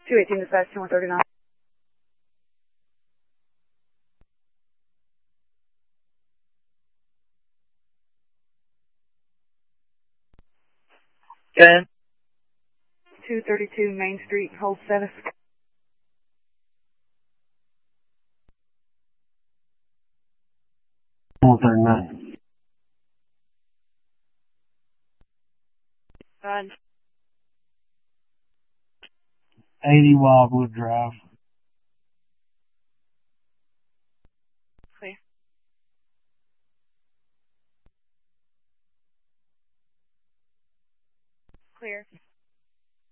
218 dispatch 2139. Ten. 232 Main Street, hold status. $139. Run. 80 Wildwood Drive.